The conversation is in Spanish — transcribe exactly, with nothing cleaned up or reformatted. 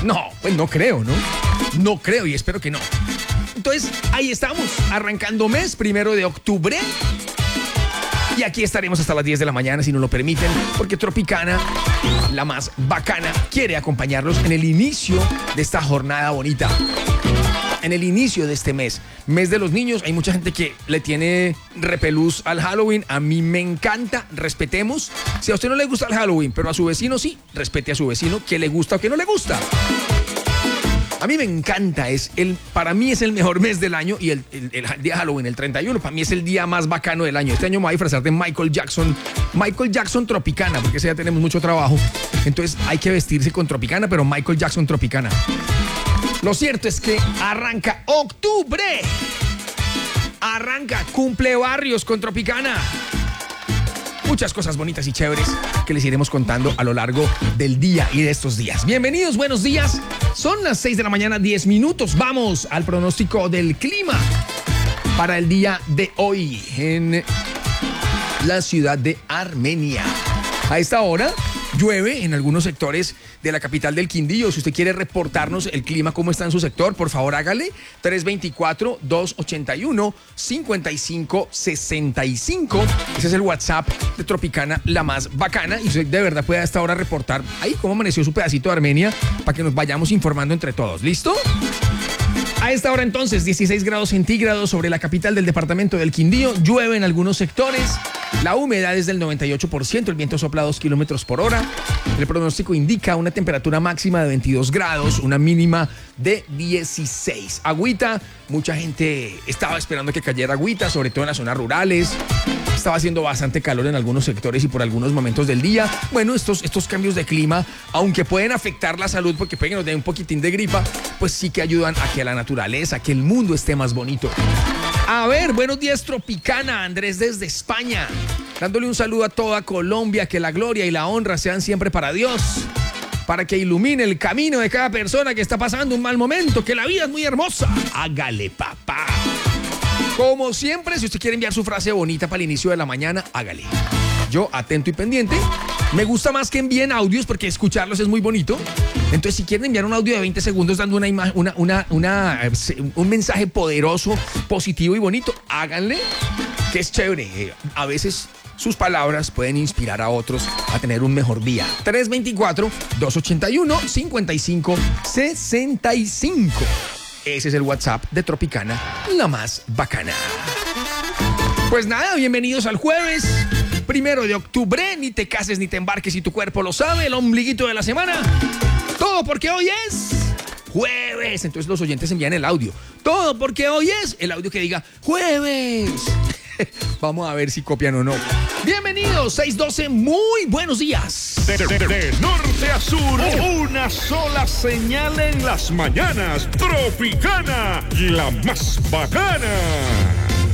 No, pues no creo, ¿no? No creo y espero que no. Entonces, ahí estamos, arrancando mes, primero de octubre. Y aquí estaremos hasta las diez de la mañana, si nos lo permiten, porque Tropicana, la más bacana, quiere acompañarlos en el inicio de esta jornada bonita. En el inicio de este mes, mes de los niños, hay mucha gente que le tiene repelús al Halloween. A mí me encanta, respetemos. Si a usted no le gusta el Halloween, pero a su vecino sí, respete a su vecino que le gusta o que no le gusta. A mí me encanta, es el, para mí es el mejor mes del año y el, el, el día de Halloween, el treinta y uno, para mí es el día más bacano del año. Este año me voy a disfrazar de Michael Jackson, Michael Jackson Tropicana, porque ese ya tenemos mucho trabajo. Entonces hay que vestirse con Tropicana, pero Michael Jackson Tropicana. Lo cierto es que arranca octubre, arranca cumple barrios con Tropicana. Muchas cosas bonitas y chéveres que les iremos contando a lo largo del día y de estos días. Bienvenidos, buenos días. Son las seis de la mañana, diez minutos. Vamos al pronóstico del clima para el día de hoy en la ciudad de Armenia. A esta hora llueve en algunos sectores de la capital del Quindío. Si usted quiere reportarnos el clima, cómo está en su sector, por favor hágale. tres dos cuatro, dos ocho uno, cinco cinco seis cinco. Ese es el WhatsApp de Tropicana, la más bacana. Y usted de verdad puede a esta hora reportar ahí cómo amaneció su pedacito de Armenia para que nos vayamos informando entre todos. ¿Listo? A esta hora entonces, dieciséis grados centígrados sobre la capital del departamento del Quindío. Llueve en algunos sectores. La humedad es del noventa y ocho por ciento. El viento sopla a dos kilómetros por hora. El pronóstico indica una temperatura máxima de veintidós grados, una mínima de dieciséis. Agüita, mucha gente estaba esperando que cayera agüita, sobre todo en las zonas rurales. Estaba haciendo bastante calor en algunos sectores y por algunos momentos del día. Bueno, estos, estos cambios de clima, aunque pueden afectar la salud porque pueden que nos den un poquitín de gripa, pues sí que ayudan a que la naturaleza, que el mundo esté más bonito. A ver, buenos días Tropicana, Andrés desde España, dándole un saludo a toda Colombia, que la gloria y la honra sean siempre para Dios, para que ilumine el camino de cada persona que está pasando un mal momento, que la vida es muy hermosa. Hágale, papá. Como siempre, si usted quiere enviar su frase bonita para el inicio de la mañana, hágale. Yo, atento y pendiente. Me gusta más que envíen audios porque escucharlos es muy bonito. Entonces, si quieren enviar un audio de veinte segundos dando una imagen, una, una, una, un mensaje poderoso, positivo y bonito, háganle, que es chévere. A veces sus palabras pueden inspirar a otros a tener un mejor día. tres dos cuatro, dos ocho uno, cinco cinco seis cinco. Ese es el WhatsApp de Tropicana, la más bacana. Pues nada, bienvenidos al jueves, primero de octubre. Ni te cases ni te embarques si tu cuerpo lo sabe, el ombliguito de la semana. Todo porque hoy es jueves. Entonces los oyentes envían el audio. Todo porque hoy es el audio que diga jueves. Vamos a ver si copian o no. Bienvenidos, seis doce, muy buenos días. De, de, de, de norte a sur, una sola señal en las mañanas. Tropicana, la más bacana.